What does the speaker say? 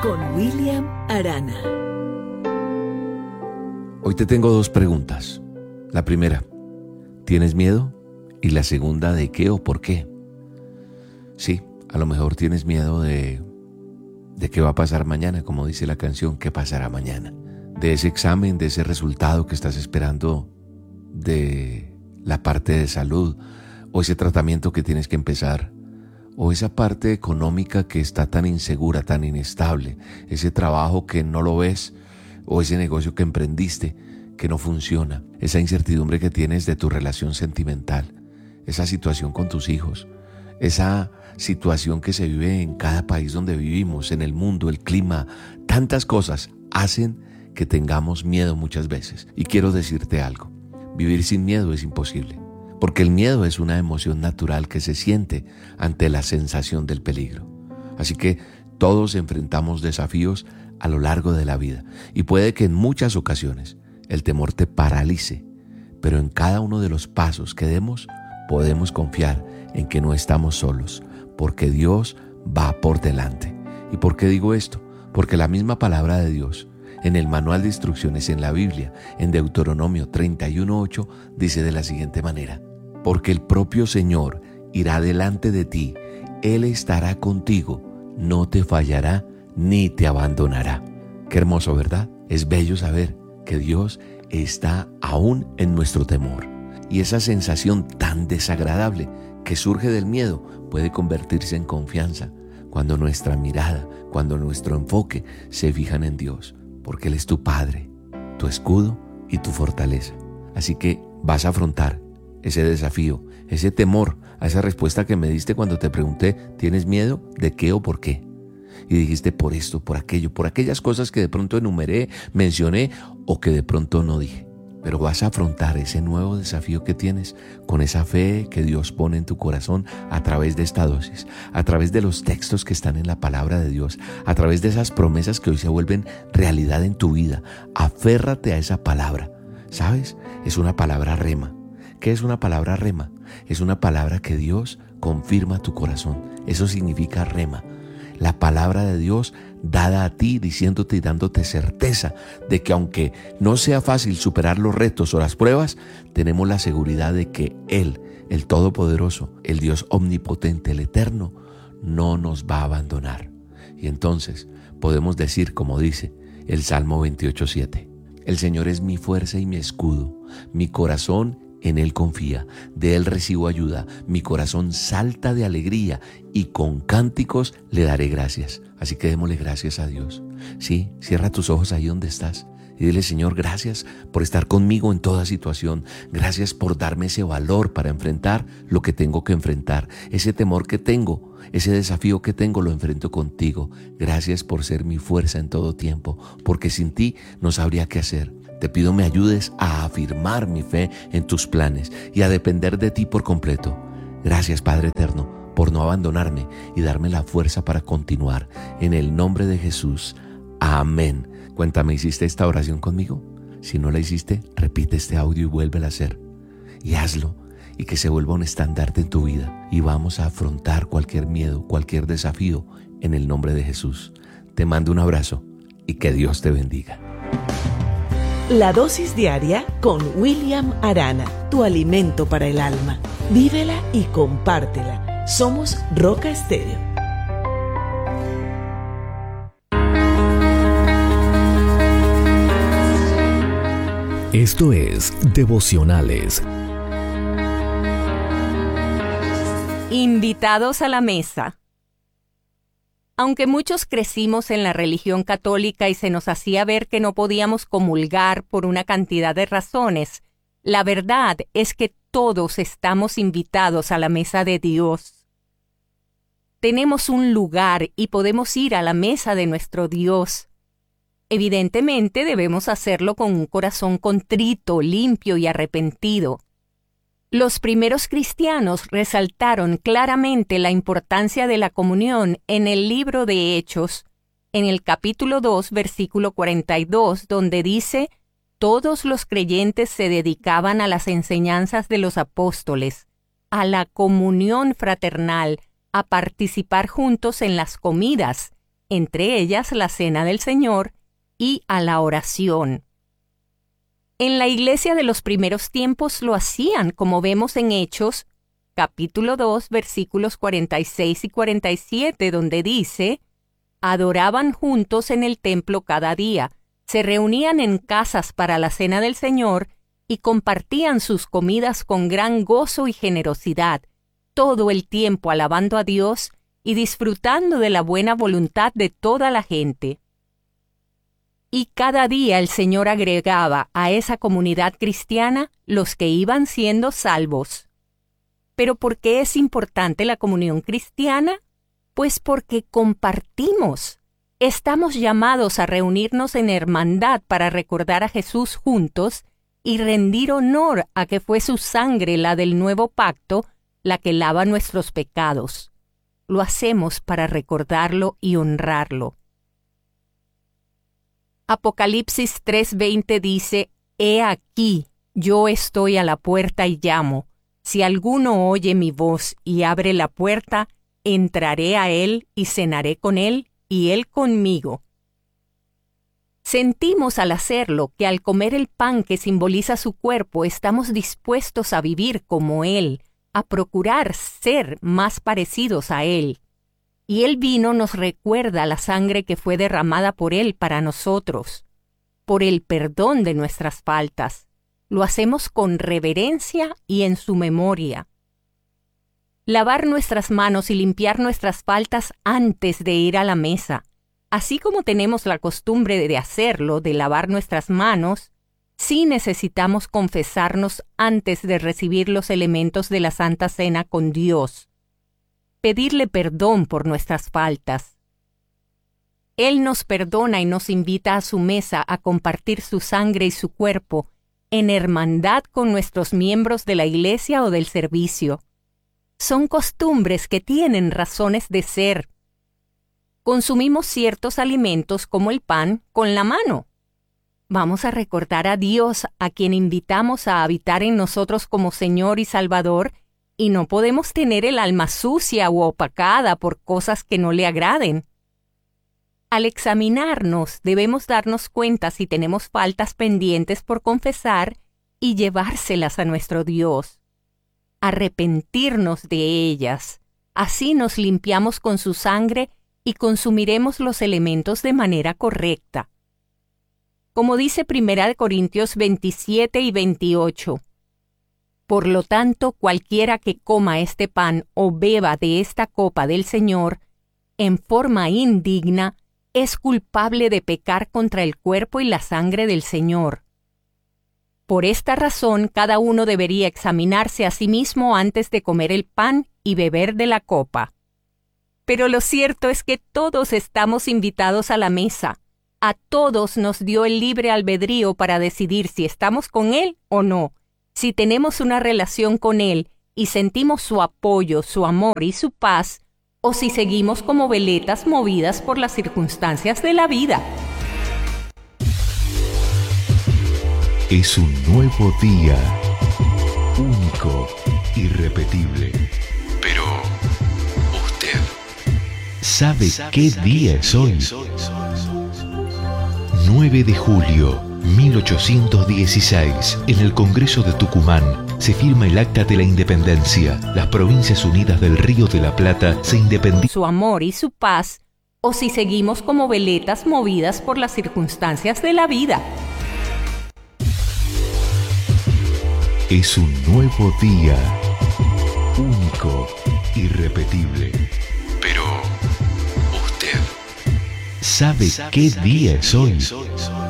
con William Arana. Hoy te tengo dos preguntas. La primera, ¿tienes miedo? Y la segunda, ¿de qué o por qué? Sí, a lo mejor tienes miedo de qué va a pasar mañana, como dice la canción, ¿qué pasará mañana? De ese examen, de ese resultado que estás esperando, de la parte de salud, o ese tratamiento que tienes que empezar, o esa parte económica que está tan insegura, tan inestable, ese trabajo que no lo ves, o ese negocio que emprendiste que no funciona, esa incertidumbre que tienes de tu relación sentimental, esa situación con tus hijos, esa situación que se vive en cada país donde vivimos, en el mundo, el clima, tantas cosas hacen que tengamos miedo muchas veces. Y quiero decirte algo, vivir sin miedo es imposible, porque el miedo es una emoción natural que se siente ante la sensación del peligro. Así que todos enfrentamos desafíos a lo largo de la vida y puede que en muchas ocasiones el temor te paralice, pero en cada uno de los pasos que demos podemos confiar en que no estamos solos, porque Dios va por delante. ¿Y por qué digo esto? Porque la misma palabra de Dios, en el manual de instrucciones en la Biblia, en Deuteronomio 31:8, dice de la siguiente manera: porque el propio Señor irá delante de ti, Él estará contigo, no te fallará ni te abandonará. Qué hermoso, ¿verdad? Es bello saber que Dios está aún en nuestro temor. Y esa sensación tan desagradable que surge del miedo puede convertirse en confianza cuando nuestra mirada, cuando nuestro enfoque se fijan en Dios, porque Él es tu Padre, tu escudo y tu fortaleza. Así que vas a afrontar ese desafío, ese temor, a esa respuesta que me diste cuando te pregunté, ¿tienes miedo? ¿De qué o por qué? Y dijiste por esto, por aquello, por aquellas cosas que de pronto enumeré, mencioné o que de pronto no dije. Pero vas a afrontar ese nuevo desafío que tienes con esa fe que Dios pone en tu corazón a través de esta dosis, a través de los textos que están en la palabra de Dios, a través de esas promesas que hoy se vuelven realidad en tu vida. Aférrate a esa palabra. ¿Sabes? Es una palabra rema. ¿Qué es una palabra rema? Es una palabra que Dios confirma a tu corazón. Eso significa rema. La palabra de Dios dada a ti, diciéndote y dándote certeza de que aunque no sea fácil superar los retos o las pruebas, tenemos la seguridad de que Él, el Todopoderoso, el Dios omnipotente, el Eterno, no nos va a abandonar. Y entonces podemos decir, como dice el Salmo 28:7, el Señor es mi fuerza y mi escudo, mi corazón en Él confía, de Él recibo ayuda, mi corazón salta de alegría y con cánticos le daré gracias. Así que démosle gracias a Dios. Sí, cierra tus ojos ahí donde estás y dile: Señor, gracias por estar conmigo en toda situación. Gracias por darme ese valor para enfrentar lo que tengo que enfrentar. Ese temor que tengo, ese desafío que tengo, lo enfrento contigo. Gracias por ser mi fuerza en todo tiempo, porque sin ti no sabría qué hacer. Te pido me ayudes a afirmar mi fe en tus planes y a depender de ti por completo. Gracias, Padre eterno, por no abandonarme y darme la fuerza para continuar. En el nombre de Jesús. Amén. Cuéntame, ¿hiciste esta oración conmigo? Si no la hiciste, repite este audio y vuélvela a hacer. Y hazlo, y que se vuelva un estandarte en tu vida. Y vamos a afrontar cualquier miedo, cualquier desafío, en el nombre de Jesús. Te mando un abrazo y que Dios te bendiga. La dosis diaria con William Arana, tu alimento para el alma. Vívela y compártela. Somos Roca Estéreo. Esto es Devocionales. Invitados a la mesa. Aunque muchos crecimos en la religión católica y se nos hacía ver que no podíamos comulgar por una cantidad de razones, la verdad es que todos estamos invitados a la mesa de Dios. Tenemos un lugar y podemos ir a la mesa de nuestro Dios. Evidentemente debemos hacerlo con un corazón contrito, limpio y arrepentido. Los primeros cristianos resaltaron claramente la importancia de la comunión en el libro de Hechos, en el capítulo 2, versículo 42, donde dice: todos los creyentes se dedicaban a las enseñanzas de los apóstoles, a la comunión fraternal, a participar juntos en las comidas, entre ellas la Cena del Señor y a la oración. En la iglesia de los primeros tiempos lo hacían, como vemos en Hechos, capítulo 2, versículos 46 y 47, donde dice: adoraban juntos en el templo cada día, se reunían en casas para la Cena del Señor y compartían sus comidas con gran gozo y generosidad, todo el tiempo alabando a Dios y disfrutando de la buena voluntad de toda la gente. Y cada día el Señor agregaba a esa comunidad cristiana los que iban siendo salvos. ¿Pero por qué es importante la comunión cristiana? Pues porque compartimos. Estamos llamados a reunirnos en hermandad para recordar a Jesús juntos y rendir honor a que fue su sangre, la del nuevo pacto, la que lava nuestros pecados. Lo hacemos para recordarlo y honrarlo. Apocalipsis 3:20 dice: He aquí, yo estoy a la puerta y llamo. Si alguno oye mi voz y abre la puerta, entraré a él y cenaré con él y él conmigo. Sentimos al hacerlo que al comer el pan que simboliza su cuerpo estamos dispuestos a vivir como Él, a procurar ser más parecidos a Él. Y el vino nos recuerda la sangre que fue derramada por Él para nosotros, por el perdón de nuestras faltas. Lo hacemos con reverencia y en su memoria. Lavar nuestras manos y limpiar nuestras faltas antes de ir a la mesa. Así como tenemos la costumbre de hacerlo, de lavar nuestras manos, sí necesitamos confesarnos antes de recibir los elementos de la Santa Cena con Dios. Pedirle perdón por nuestras faltas. Él nos perdona y nos invita a su mesa a compartir su sangre y su cuerpo en hermandad con nuestros miembros de la iglesia o del servicio. Son costumbres que tienen razones de ser. Consumimos ciertos alimentos como el pan con la mano. Vamos a recordar a Dios, a quien invitamos a habitar en nosotros como Señor y Salvador, y no podemos tener el alma sucia u opacada por cosas que no le agraden. Al examinarnos, debemos darnos cuenta si tenemos faltas pendientes por confesar y llevárselas a nuestro Dios. Arrepentirnos de ellas. Así nos limpiamos con su sangre y consumiremos los elementos de manera correcta. Como dice 1 Corintios 27 y 28, por lo tanto, cualquiera que coma este pan o beba de esta copa del Señor en forma indigna, es culpable de pecar contra el cuerpo y la sangre del Señor. Por esta razón, cada uno debería examinarse a sí mismo antes de comer el pan y beber de la copa. Pero lo cierto es que todos estamos invitados a la mesa. A todos nos dio el libre albedrío para decidir si estamos con Él o no, si tenemos una relación con Él y sentimos su apoyo, su amor y su paz, o si seguimos como veletas movidas por las circunstancias de la vida. Es un nuevo día, único, irrepetible. Pero, ¿usted sabe qué día es hoy? 9 de julio, 1816, en el Congreso de Tucumán, se firma el Acta de la Independencia. Las Provincias Unidas del Río de la Plata se independizan. Su amor y su paz, o si seguimos como veletas movidas por las circunstancias de la vida. Es un nuevo día, único, irrepetible. Pero, ¿usted sabe qué día es hoy?